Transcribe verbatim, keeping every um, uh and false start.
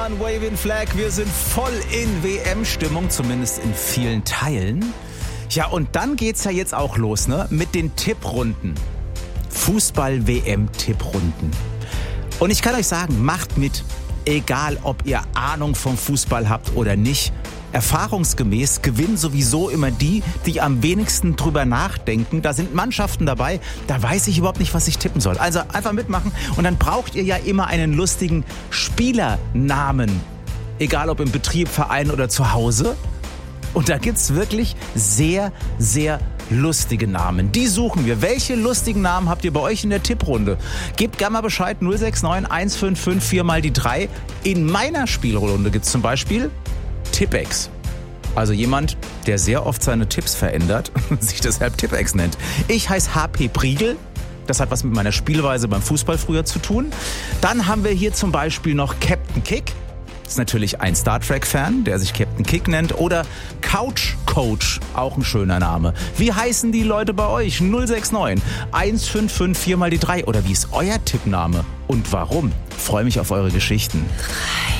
waren Waving Flag. Wir sind voll in W M-Stimmung, zumindest in vielen Teilen. Ja, und dann geht's ja jetzt auch los, ne? Mit den Tipprunden. Fußball-W M-Tipprunden. Und ich kann euch sagen, macht mit. Egal, ob ihr Ahnung vom Fußball habt oder nicht. Erfahrungsgemäß gewinnen sowieso immer die, die am wenigsten drüber nachdenken. Da sind Mannschaften dabei, da weiß ich überhaupt nicht, was ich tippen soll. Also einfach mitmachen und dann braucht ihr ja immer einen lustigen Spielernamen. Egal, ob im Betrieb, Verein oder zu Hause. Und da gibt's wirklich sehr, sehr lustige Namen. Die suchen wir. Welche lustigen Namen habt ihr bei euch in der Tipprunde? Gebt gerne mal Bescheid. null sechs neun eins fünf fünf vier mal die drei. In meiner Spielrunde gibt's zum Beispiel Tippex. Also jemand, der sehr oft seine Tipps verändert und sich deshalb Tippex nennt. Ich heiße H P Priegel. Das hat was mit meiner Spielweise beim Fußball früher zu tun. Dann haben wir hier zum Beispiel noch Captain Kick. Das ist natürlich ein Star Trek-Fan, der sich Captain Kick nennt. Oder Couch Coach, auch ein schöner Name. Wie heißen die Leute bei euch? null sechs neun eins fünf fünf vier mal die drei. Oder wie ist euer Tippname? Und warum? Ich freue mich auf eure Geschichten. Drei.